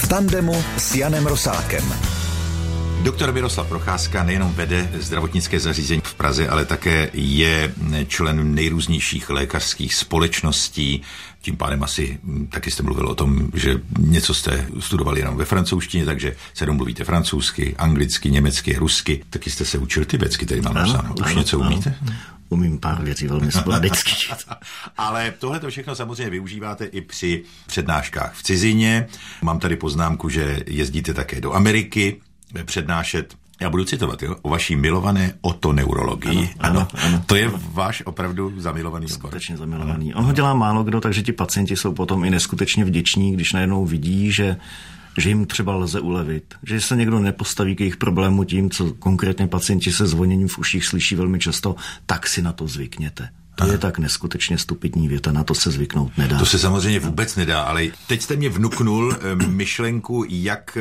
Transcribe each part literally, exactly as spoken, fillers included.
tandemu s Janem Rosákem. Doktor Miroslav Procházka nejenom vede zdravotnické zařízení v Praze, ale také je členem nejrůznějších lékařských společností. Tím pádem asi taky jste mluvil o tom, že něco jste studovali jenom ve francouzštině, takže se domluvíte francouzsky, anglicky, německy, rusky. Taky jste se učil tibetsky, tady mám napsáno. Už ano, něco umíte? Ano. Umím pár věcí velmi sporadicky. Ale tohle to všechno samozřejmě využíváte i při přednáškách v cizině. Mám tady poznámku, že jezdíte také do Ameriky přednášet. Já budu citovat, jo, o vaší milované otoneurologii. Ano, ano, ano. To je váš opravdu zamilovaný obor. Skutečně zamilovaný. On ho dělá málo kdo, takže ti pacienti jsou potom i neskutečně vděční, když najednou vidí, že že jim třeba lze ulevit, že se někdo nepostaví k jejich problému tím, co konkrétně pacienti se zvoněním v uších slyší velmi často, tak si na to zvykněte. To je tak neskutečně stupidní věta, na to se zvyknout nedá. To se samozřejmě vůbec nedá, ale teď jste mě vnuknul myšlenku, jak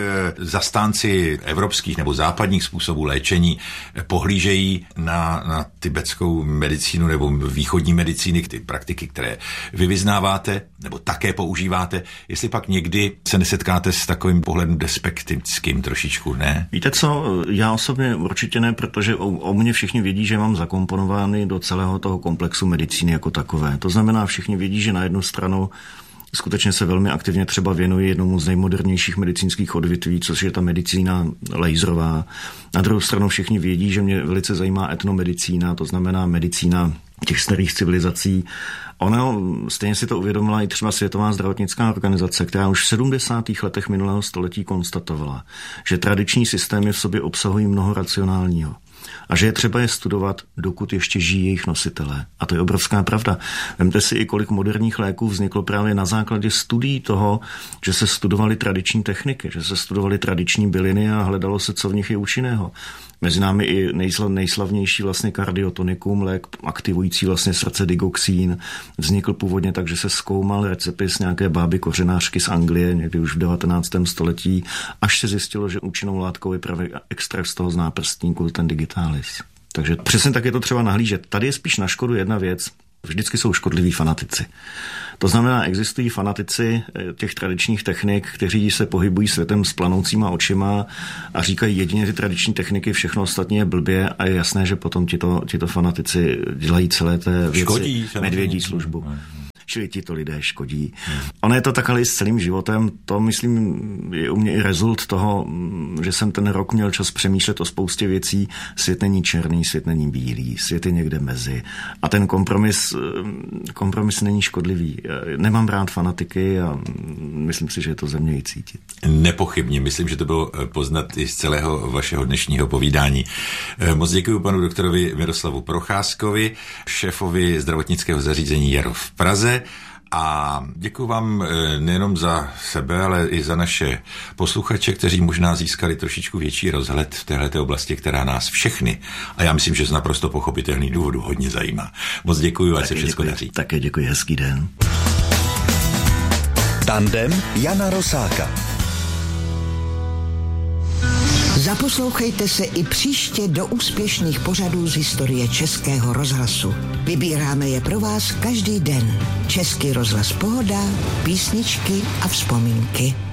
zastánci evropských nebo západních způsobů léčení pohlížejí na, na tibetskou medicínu nebo východní medicíny, ty praktiky, které vy vyznáváte nebo také používáte. Jestli pak někdy se nesetkáte s takovým pohledem despektickým trošičku, ne? Víte co, já osobně určitě ne, protože o, o mě všichni vědí, že mám zakomponovány do celého toho komplexu medicíny jako takové. To znamená, všichni vědí, že na jednu stranu skutečně se velmi aktivně třeba věnuji jednomu z nejmodernějších medicínských odvětví, což je ta medicína laserová. Na druhou stranu všichni vědí, že mě velice zajímá etnomedicína, to znamená medicína těch starých civilizací. Ono, stejně si to uvědomila i třeba Světová zdravotnická organizace, která už v sedmdesátých letech minulého století konstatovala, že tradiční systémy v sobě obsahují mnoho racionálního. A že je třeba je studovat, dokud ještě žijí jejich nositelé. A to je obrovská pravda. Vemte si i, kolik moderních léků vzniklo právě na základě studií toho, že se studovaly tradiční techniky, že se studovaly tradiční byliny a hledalo se, co v nich je účinného. Mezi námi i nejsla, nejslavnější vlastně kardiotonikum, lék aktivující vlastně srdce digoxín, vznikl původně tak, že se zkoumal recepis nějaké báby kořenářky z Anglie, někdy už v devatenáctém století, až se zjistilo, že účinnou látkou je právě extrakt z toho z náprstníku, ten digitalis. Takže přesně tak je to třeba nahlížet. Tady je spíš na škodu jedna věc. Vždycky jsou škodliví fanatici. To znamená, existují fanatici těch tradičních technik, kteří se pohybují světem s planoucíma očima a říkají jedině ty tradiční techniky, všechno ostatní je blbě a je jasné, že potom tito, tito fanatici dělají celé té věci škodí, medvědí službu. Čili tito lidé škodí. Hmm. Ono je to tak ale i s celým životem. To, myslím, je u mě i rezult toho, že jsem ten rok měl čas přemýšlet o spoustě věcí. Svět není černý, svět není bílý, svět je někde mezi. A ten kompromis, kompromis není škodlivý. Nemám rád fanatiky a myslím si, že je to ze mě i cítit. Nepochybně. Myslím, že to bylo poznat i z celého vašeho dnešního povídání. Moc děkuji panu doktorovi Miroslavu Procházkovi, šéfovi zdravotnického zařízení Jaro v Praze. A děkuji vám nejenom za sebe, ale i za naše posluchače, kteří možná získali trošičku větší rozhled v téhleté oblasti, která nás všechny, a já myslím, že z naprosto pochopitelných důvodů hodně zajímá. Moc děkuji, ať se všechno daří. Také děkuji, hezký den. Tandem Jana Rosáka. Zaposlouchejte se i příště do úspěšných pořadů z historie Českého rozhlasu. Vybíráme je pro vás každý den. Český rozhlas Pohoda, písničky a vzpomínky.